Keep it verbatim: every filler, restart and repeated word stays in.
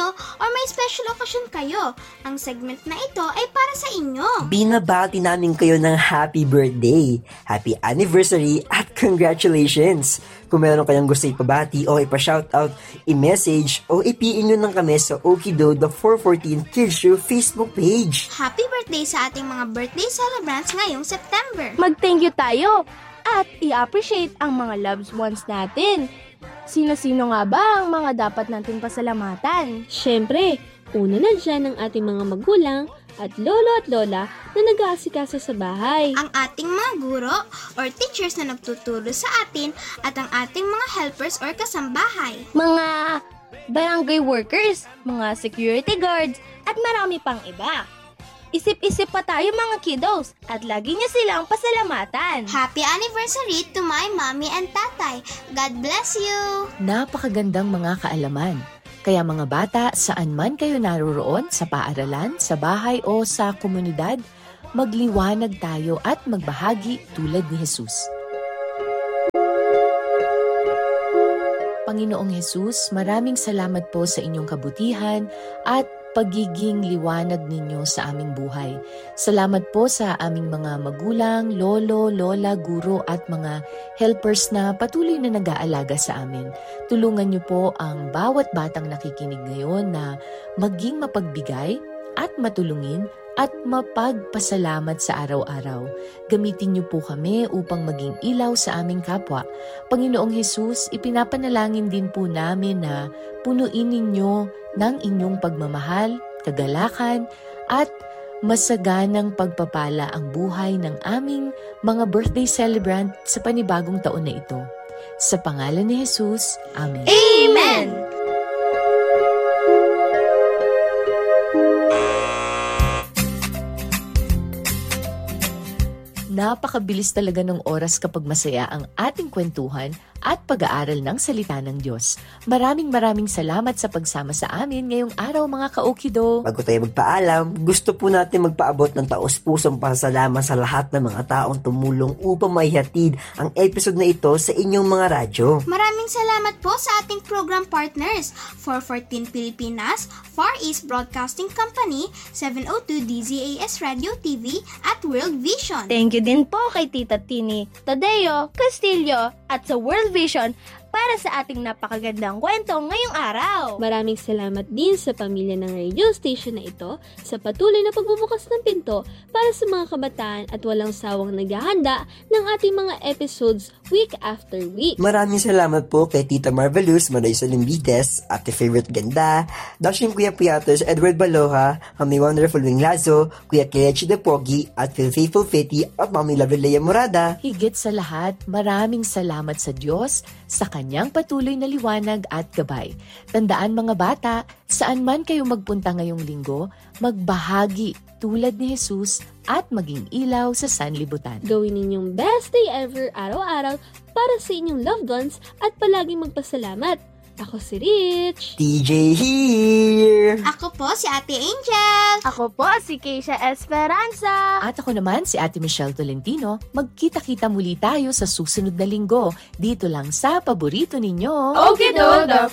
or may special occasion kayo, ang segment na ito ay para sa inyo. Binabati namin kayo ng happy birthday, happy anniversary at congratulations! Kung meron kayong gusto ipabati o ipa-shoutout, i-message o i-P M nyo lang kami sa Okido The four fourteen Kids Show Facebook page. Happy birthday sa ating mga birthday celebrants ngayong September. Mag-thank you tayo at i-appreciate ang mga loved ones natin. Sino-sino nga ba ang mga dapat natin pasalamatan? Siyempre, una na dyan ang ating mga magulang at lolo at lola na nag-aasikaso sa bahay. Ang ating mga guro or teachers na nagtuturo sa atin at ang ating mga helpers or kasambahay. Mga barangay workers, mga security guards, at marami pang iba. Isip-isip pa tayo mga kiddos at lagi niyo silang pasalamatan. Happy anniversary to my mommy and tatay. God bless you! Napakagandang mga kaalaman. Kaya mga bata, saan man kayo naroroon, sa paaralan, sa bahay o sa komunidad, magliwanag tayo at magbahagi tulad ni Jesus. Panginoong Jesus, maraming salamat po sa inyong kabutihan at pagiging liwanag ninyo sa aming buhay. Salamat po sa aming mga magulang, lolo, lola, guro at mga helpers na patuloy na nag-aalaga sa amin. Tulungan niyo po ang bawat batang nakikinig ngayon na maging mapagbigay at matulungin at mapagpasalamat sa araw-araw. Gamitin niyo po kami upang maging ilaw sa aming kapwa. Panginoong Jesus, ipinapanalangin din po namin na punuin ninyo ng inyong pagmamahal, kagalakan, at masaganang pagpapala ang buhay ng aming mga birthday celebrant sa panibagong taon na ito. Sa pangalan ni Jesus, Amen. Amen! Napakabilis talaga ng oras kapag masaya ang ating kwentuhan at pag-aaral ng salita ng Diyos. Maraming maraming salamat sa pagsama sa amin ngayong araw mga ka-Okido. Bago tayo magpaalam, gusto po natin magpaabot ng taos-pusong pasasalamat sa lahat ng mga taong tumulong upang maihatid ang episode na ito sa inyong mga radyo. Maraming salamat po sa ating program partners, four fourteen Pilipinas, Far East Broadcasting Company, seven oh two D Z A S Radio T V, at World Vision. Thank you din po kay Tita Tini, Tadeo, Castillo, at sa World Vision para sa ating napakagandang kwento ngayong araw. Maraming salamat din sa pamilya ng radio station na ito sa patuloy na pagbubukas ng pinto para sa mga kabataan at walang sawang naghahanda ng ating mga episodes week after week. Maraming salamat po kay Tita Marvelous, Maray Salimbites, Ate Favorite Ganda, Dashing Kuya Piatos, Edward Baloha, Mami Wonderful Wing Lazo, Kuya Kirechi de Pogi, at Phil Faithful Fetty, at Mami Lovelea Morada. Higit sa lahat, maraming salamat sa Diyos sa kanyang patuloy na liwanag at gabay. Tandaan mga bata, saan man kayo magpunta ngayong linggo, magbahagi tulad ni Jesus at maging ilaw sa sanlibutan. Gawin ninyong best day ever araw-araw para sa inyong loved ones at palaging magpasalamat. Ako si Rich. T J here. Ako po si Ate Angel. Ako po si Keisha Esperanza. At ako naman si Ate Michelle Tolentino. Magkita-kita muli tayo sa susunod na linggo dito lang sa paborito ninyo. Okido, the